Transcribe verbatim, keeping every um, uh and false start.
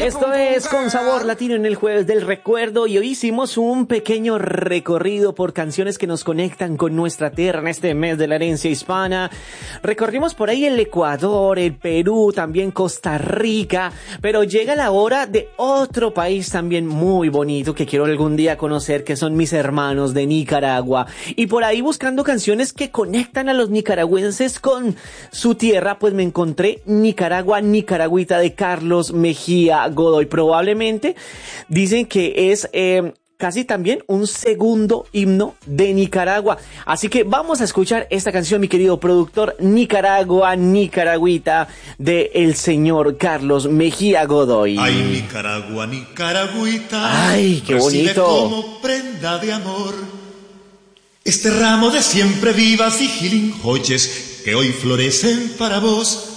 Esto es Con Sabor Latino en el Jueves del Recuerdo y hoy hicimos un pequeño recorrido por canciones que nos conectan con nuestra tierra en este mes de la herencia hispana. Recorrimos por ahí el Ecuador, el Perú, también Costa Rica, pero llega la hora de otro país también muy bonito que quiero algún día conocer, que son mis hermanos de Nicaragua. Y por ahí buscando canciones que conectan a los nicaragüenses con su tierra, pues me encontré Nicaragua, Nicaragüita de Carlos Mejía Godoy. Probablemente dicen que es eh, casi también un segundo himno de Nicaragua. Así que vamos a escuchar esta canción, mi querido productor. Nicaragua, Nicaragüita, de el señor Carlos Mejía Godoy. Ay, Nicaragua, Nicaragüita, ay, qué bonito. Como prenda de amor este ramo de siempre vivas y gilinjoyes que hoy florecen para vos.